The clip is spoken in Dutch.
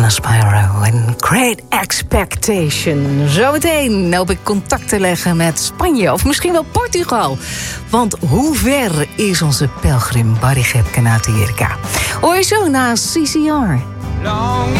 Spyro en Great Expectation. Zometeen hoop ik contact te leggen met Spanje of misschien wel Portugal. Want hoe ver is onze pelgrim Barry Gebke naar Amerika? Hoor je zo na CCR.